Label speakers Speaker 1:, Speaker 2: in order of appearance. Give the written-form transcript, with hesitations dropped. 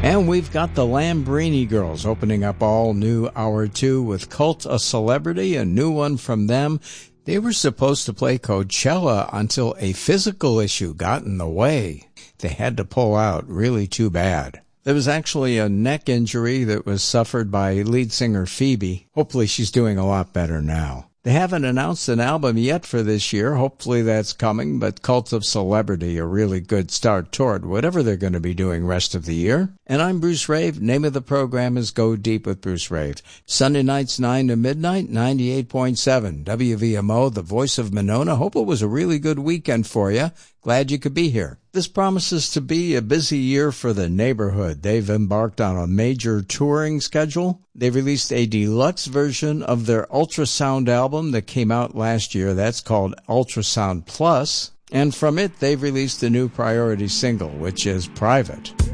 Speaker 1: And we've got the Lambrini Girls opening up all new Hour 2 with Cult a Celebrity, a new one from them. They were supposed to play Coachella until a physical issue got in the way. They had to pull out, really too bad. There was actually a neck injury that was suffered by lead singer Phoebe. Hopefully she's doing a lot better now. They haven't announced an album yet for this year. Hopefully that's coming, but Cult of Celebrity, a really good start toward whatever they're going to be doing rest of the year. And I'm Bruce Rave. Name of the program is Go Deep with Bruce Rave. Sunday nights 9 to midnight, 98.7 WVMO, the voice of Monona. Hope it was a really good weekend for you. Glad you could be here. This promises to be a busy year for the neighborhood. They've embarked on a major touring schedule. They released a deluxe version of their Ultrasound album that came out last year. That's called Ultrasound Plus. And from it, they've released a new priority single, which is Private.